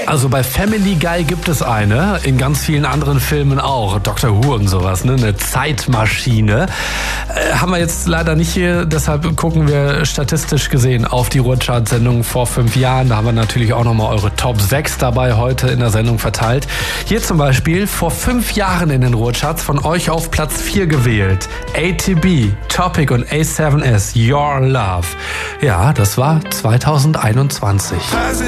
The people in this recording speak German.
Also bei Family Guy gibt es eine, in ganz vielen anderen Filmen auch, Dr. Who und sowas, ne? Eine Zeitmaschine. Haben wir jetzt leider nicht hier, deshalb gucken wir statistisch gesehen auf die Ruhrchart-Sendung vor 5 Jahren. Da haben wir natürlich auch nochmal eure Top 6 dabei heute in der Sendung verteilt. Hier zum Beispiel vor 5 Jahren in den Ruhrcharts von euch auf Platz 4 gewählt. ATB, Topic und A7S, Your Love. Ja, das war 2021.